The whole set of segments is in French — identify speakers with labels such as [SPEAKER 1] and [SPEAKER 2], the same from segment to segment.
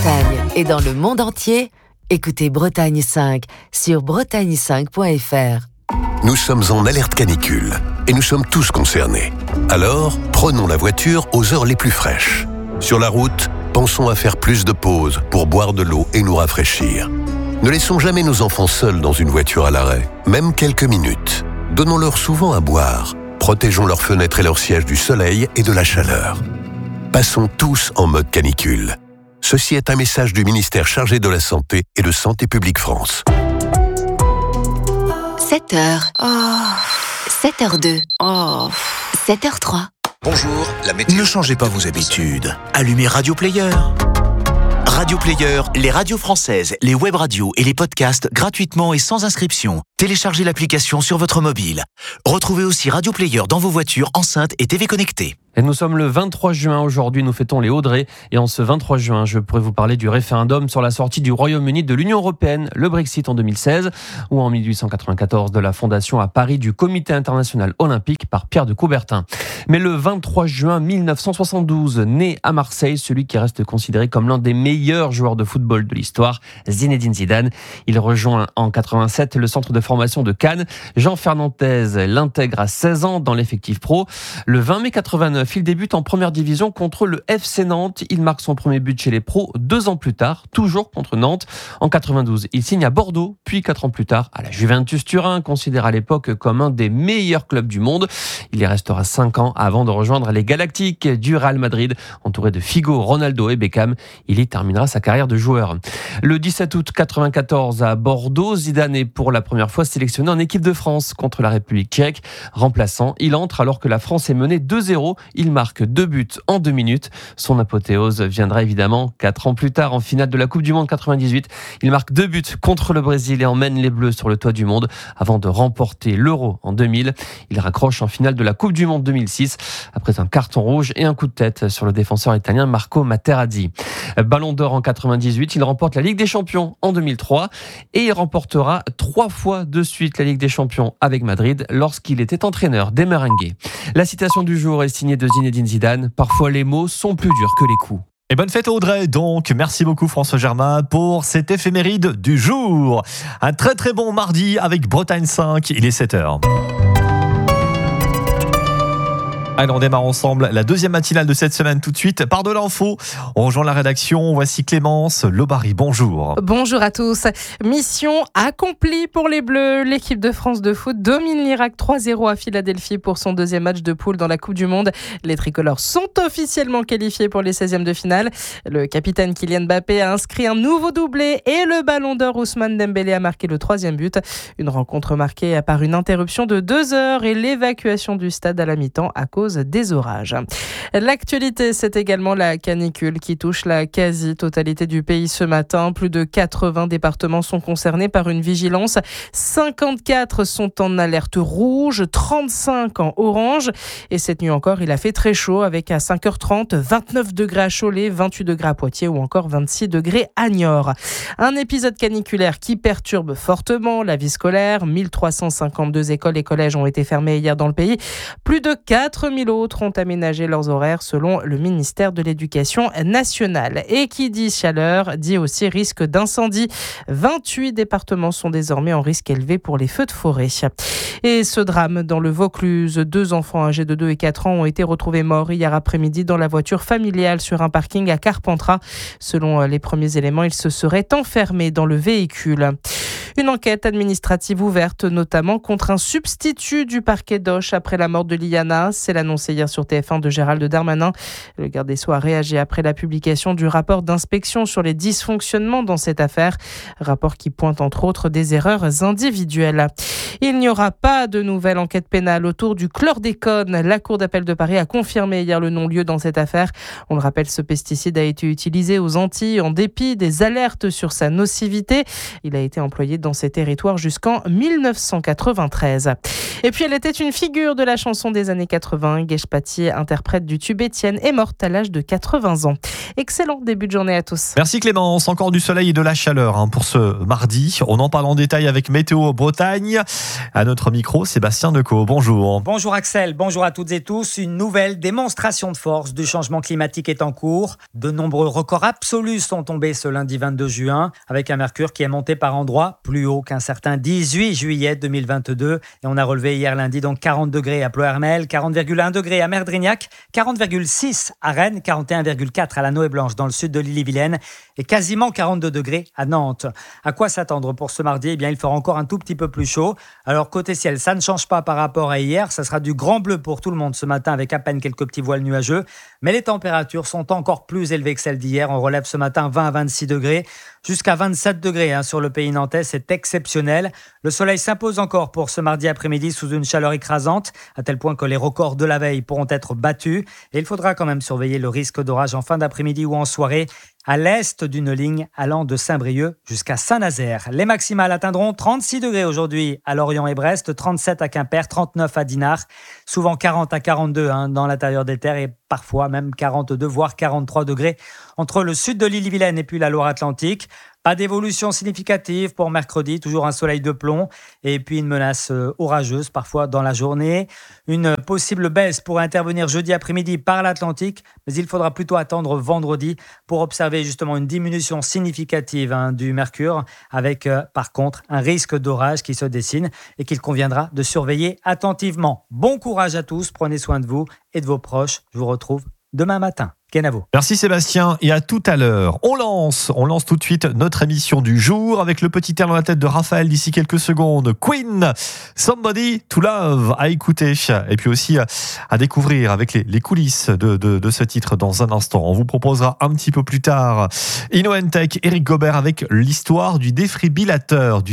[SPEAKER 1] Bretagne et dans le monde entier, écoutez Bretagne 5 sur bretagne5.fr.
[SPEAKER 2] Nous sommes en alerte canicule et nous sommes tous concernés. Alors, prenons la voiture aux heures les plus fraîches. Sur la route, pensons à faire plus de pauses pour boire de l'eau et nous rafraîchir. Ne laissons jamais nos enfants seuls dans une voiture à l'arrêt, même quelques minutes. Donnons-leur souvent à boire. Protégeons leurs fenêtres et leurs sièges du soleil et de la chaleur. Passons tous en mode canicule. Ceci est un message du ministère chargé de la Santé et de Santé publique France.
[SPEAKER 1] 7h. 7h02. 7h03.
[SPEAKER 3] Bonjour, la météo.
[SPEAKER 4] Ne changez pas vos habitudes. Allumez Radio Player. Radio Player, les radios françaises, les web radios et les podcasts gratuitement et sans inscription. Téléchargez l'application sur votre mobile. Retrouvez aussi Radio Player dans vos voitures, enceintes et TV connectées.
[SPEAKER 5] Et nous sommes le 23 juin aujourd'hui, nous fêtons les Audrey. Et en ce 23 juin, je pourrais vous parler du référendum sur la sortie du Royaume-Uni de l'Union européenne, le Brexit en 2016, ou en 1894 de la fondation à Paris du Comité international olympique par Pierre de Coubertin. Mais le 23 juin 1972, né à Marseille, celui qui reste considéré comme l'un des meilleurs joueurs de football de l'histoire, Zinedine Zidane. Il rejoint en 87 le centre de formation de Cannes. Jean Fernandez l'intègre à 16 ans dans l'effectif pro. Le 20 mai 89, il débute en première division contre le FC Nantes. Il marque son premier but chez les pros 2 ans plus tard, toujours contre Nantes. En 92, il signe à Bordeaux, puis 4 ans plus tard à la Juventus Turin, considéré à l'époque comme un des meilleurs clubs du monde. Il y restera 5 ans avant de rejoindre les Galactiques du Real Madrid, entouré de Figo, Ronaldo et Beckham. Il y terminera sa carrière de joueur. Le 17 août 94 à Bordeaux, Zidane est pour la première fois sélectionné en équipe de France contre la République tchèque. Remplaçant, il entre alors que la France est menée 2-0. Il marque 2 buts en 2 minutes. Son apothéose viendra évidemment 4 ans plus tard en finale de la Coupe du Monde 98. Il marque 2 buts contre le Brésil et emmène les Bleus sur le toit du monde avant de remporter l'Euro en 2000. Il raccroche en finale de la Coupe du Monde 2006 après un carton rouge et un coup de tête sur le défenseur italien Marco Materazzi. Ballon d'or en 98, il remporte la Ligue des Champions en 2003 et il remportera 3 fois de suite la Ligue des Champions avec Madrid lorsqu'il était entraîneur des Merengues. La citation du jour est signée de Zinedine Zidane. Parfois les mots sont plus durs que les coups.
[SPEAKER 6] Et bonne fête Audrey, donc merci beaucoup François Germain pour cette éphéméride du jour. Un très très bon mardi avec Bretagne 5, il est 7h. Allez, on démarre ensemble la deuxième matinale de cette semaine tout de suite. Par de l'info, on rejoint la rédaction. Voici Clémence Lobary. Bonjour.
[SPEAKER 7] Bonjour à tous. Mission accomplie pour les Bleus. L'équipe de France de foot domine l'Irak 3-0 à Philadelphie pour son deuxième match de poule dans la Coupe du Monde. Les tricolores sont officiellement qualifiés pour les 16e de finale. Le capitaine Kylian Mbappé a inscrit un nouveau doublé et le ballon d'or Ousmane Dembélé a marqué le 3e but. Une rencontre marquée par une interruption de 2 heures et l'évacuation du stade à la mi-temps à cause des orages. L'actualité, c'est également la canicule qui touche la quasi-totalité du pays ce matin. Plus de 80 départements sont concernés par une vigilance. 54 sont en alerte rouge, 35 en orange. Et cette nuit encore, il a fait très chaud avec à 5h30, 29 degrés à Cholet, 28 degrés à Poitiers ou encore 26 degrés à Niort. Un épisode caniculaire qui perturbe fortement la vie scolaire. 1352 écoles et collèges ont été fermés hier dans le pays. Plus de 4000 autres ont aménagé leurs horaires selon le ministère de l'Éducation nationale. Et qui dit chaleur, dit aussi risque d'incendie. 28 départements sont désormais en risque élevé pour les feux de forêt. Et ce drame dans le Vaucluse, 2 enfants âgés de 2 et 4 ans ont été retrouvés morts hier après-midi dans la voiture familiale sur un parking à Carpentras. Selon les premiers éléments, ils se seraient enfermés dans le véhicule. Une enquête administrative ouverte, notamment contre un substitut du parquet d'Auch après la mort de Liana. C'est l'annoncé hier sur TF1 de Gérald Darmanin. Le garde des Sceaux a réagi après la publication du rapport d'inspection sur les dysfonctionnements dans cette affaire. Rapport qui pointe entre autres des erreurs individuelles. Il n'y aura pas de nouvelle enquête pénale autour du chlordécone. La Cour d'appel de Paris a confirmé hier le non-lieu dans cette affaire. On le rappelle, ce pesticide a été utilisé aux Antilles en dépit des alertes sur sa nocivité. Il a été employé dans ces territoires jusqu'en 1993. Et puis elle était une figure de la chanson des années 80. Guèche Pattier, interprète du tube Étienne, est morte à l'âge de 80 ans. Excellent début de journée à tous.
[SPEAKER 6] Merci Clémence, encore du soleil et de la chaleur pour ce mardi. On en parle en détail avec Météo Bretagne. À notre micro, Sébastien Decaux. Bonjour.
[SPEAKER 3] Bonjour Axel, bonjour à toutes et tous. Une nouvelle démonstration de force du changement climatique est en cours. De nombreux records absolus sont tombés ce lundi 22 juin, avec un mercure qui est monté par endroits plus haut qu'un certain 18 juillet 2022. Et on a relevé hier lundi donc 40 degrés à Ploërmel, 40,1 degrés à Merdrignac, 40,6 à Rennes, 41,4 à la Noë-Blanche dans le sud de l'Ille-et-Vilaine et quasiment 42 degrés à Nantes. À quoi s'attendre pour ce mardi ? Eh bien, il fera encore un tout petit peu plus chaud. Alors, côté ciel, ça ne change pas par rapport à hier. Ça sera du grand bleu pour tout le monde ce matin avec à peine quelques petits voiles nuageux. Mais les températures sont encore plus élevées que celles d'hier. On relève ce matin 20 à 26 degrés, jusqu'à 27 degrés sur le pays nantais. C'est exceptionnel. Le soleil s'impose encore pour ce mardi après-midi sous une chaleur écrasante, à tel point que les records de la veille pourront être battus. Et il faudra quand même surveiller le risque d'orage en fin d'après-midi ou en soirée, à l'est d'une ligne allant de Saint-Brieuc jusqu'à Saint-Nazaire. Les maximales atteindront 36 degrés aujourd'hui à Lorient et Brest, 37 à Quimper, 39 à Dinard, souvent 40 à 42 dans l'intérieur des terres et parfois même 42 voire 43 degrés entre le sud de l'Ille-et-Vilaine et puis la Loire-Atlantique. Pas d'évolution significative pour mercredi, toujours un soleil de plomb et puis une menace orageuse parfois dans la journée. Une possible baisse pourrait intervenir jeudi après-midi par l'Atlantique, mais il faudra plutôt attendre vendredi pour observer justement une diminution significative du mercure avec par contre un risque d'orage qui se dessine et qu'il conviendra de surveiller attentivement. Bon courage à tous, prenez soin de vous et de vos proches. Je vous retrouve demain matin. Kenavo.
[SPEAKER 6] Merci Sébastien et à tout à l'heure. On lance tout de suite notre émission du jour avec le petit air dans la tête de Raphaël d'ici quelques secondes. Queen, Somebody to Love à écouter et puis aussi à découvrir avec les coulisses de ce titre dans un instant. On vous proposera un petit peu plus tard InnoEntech, Eric Gobert avec l'histoire du défibrillateur.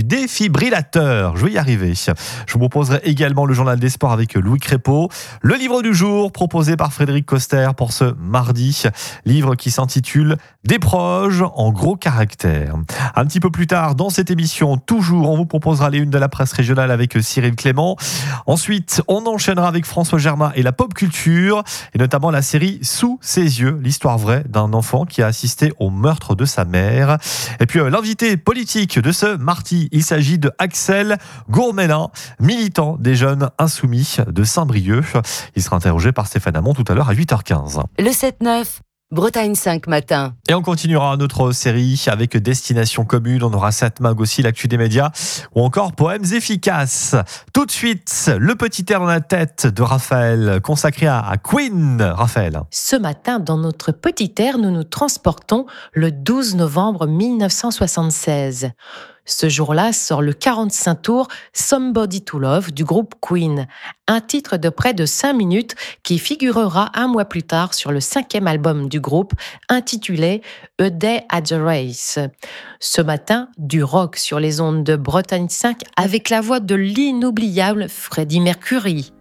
[SPEAKER 6] Je vais y arriver. Je vous proposerai également le journal des sports avec Louis Crépeau. Le livre du jour proposé par Frédéric Coster pour ce mardi. Livre qui s'intitule Des proches en gros caractère. Un petit peu plus tard dans cette émission, toujours, on vous proposera les unes de la presse régionale avec Cyril Clément. Ensuite, on enchaînera avec François Germain et la pop culture, et notamment la série Sous ses yeux, l'histoire vraie d'un enfant qui a assisté au meurtre de sa mère. Et puis l'invité politique de ce mardi, il s'agit de Axel Gourmelin, militant des jeunes insoumis de Saint-Brieuc. Il sera interrogé par Stéphane Hamon tout à l'heure à 8h15.
[SPEAKER 1] Le 7-9, Bretagne 5 matin.
[SPEAKER 6] Et on continuera notre série avec Destination Commune. On aura Satmag aussi, l'actu des médias, ou encore Poèmes efficaces. Tout de suite, le petit air dans la tête de Raphaël, consacré à Queen. Raphaël.
[SPEAKER 8] Ce matin, dans notre petit air, nous nous transportons le 12 novembre 1976. Ce jour-là sort le 45 tours Somebody to Love du groupe Queen, un titre de près de 5 minutes qui figurera un mois plus tard sur le 5e album du groupe intitulé A Day at the Race. Ce matin, du rock sur les ondes de Bretagne 5 avec la voix de l'inoubliable Freddie Mercury.